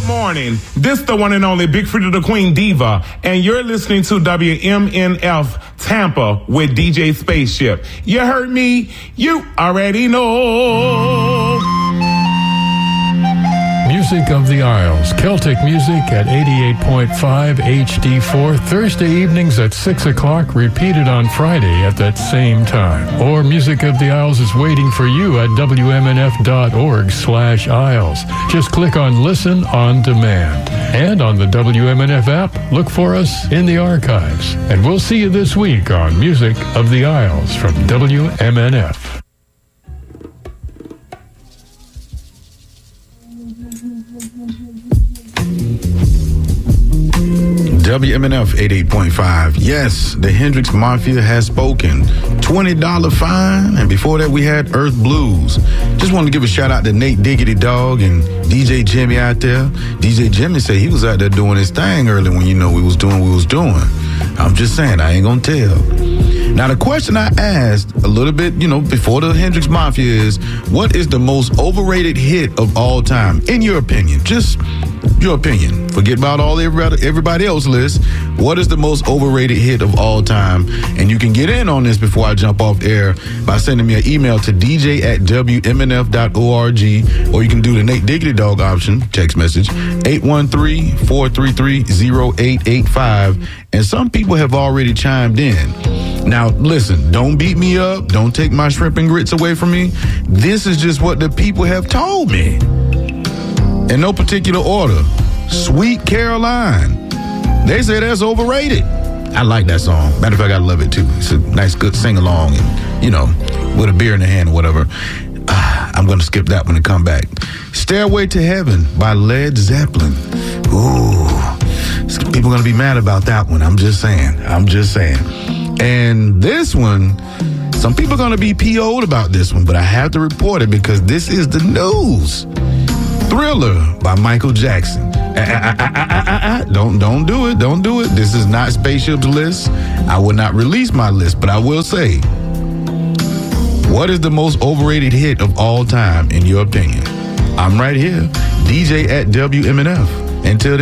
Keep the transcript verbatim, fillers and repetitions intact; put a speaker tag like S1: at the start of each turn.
S1: morning. This the one and only Big Freedia the Queen Diva, and you're listening to W M N F Tampa with D J Spaceship. You heard me? You already know.
S2: Music of the Isles, Celtic music at eighty-eight point five H D four, Thursday evenings at six o'clock, repeated on Friday at that same time. Or Music of the Isles is waiting for you at W M N F dot org slash Isles. Just click on Listen on Demand. And on the W M N F app, look for us in the archives. And we'll see you this week on Music of the Isles from W M N F.
S3: W M N F eighty-eight point five. Yes, the Hendrix Mafia has spoken. twenty dollars fine. And before that, we had Earth Blues. Just wanted to give a shout out to Nate Diggity Dog and D J Jimmy out there. D J Jimmy said he was out there doing his thing early when, you know, we was doing what we was doing. I'm just saying, I ain't gonna tell. Now, the question I asked a little bit, you know, before the Hendrix Mafia is, what is the most overrated hit of all time, in your opinion? Just your opinion. Forget about all everybody, everybody else's list. What is the most overrated hit of all time? And you can get in on this before I jump off air by sending me an email to D J at W M N F dot org, or you can do the Nate Diggity Dog option, text message, eight one three, four three three, zero eight eight five. And some people have already chimed in. Now, listen, don't beat me up. Don't take my shrimp and grits away from me. This is just what the people have told me. In no particular order. Sweet Caroline. They say that's overrated. I like that song. Matter of fact, I love it too. It's a nice, good sing-along and, you know, with a beer in the hand or whatever. Uh, I'm going to skip that one and come back. Stairway to Heaven by Led Zeppelin. Ooh. People are going to be mad about that one. I'm just saying. I'm just saying. And this one, some people are going to be P O'd about this one, but I have to report it because this is the news. Thriller by Michael Jackson. Ah, ah, ah, ah, ah, ah. Don't, don't do it. Don't do it. This is not Spaceship's list. I will not release my list, but I will say, what is the most overrated hit of all time, in your opinion? I'm right here. D J at W M N F. Until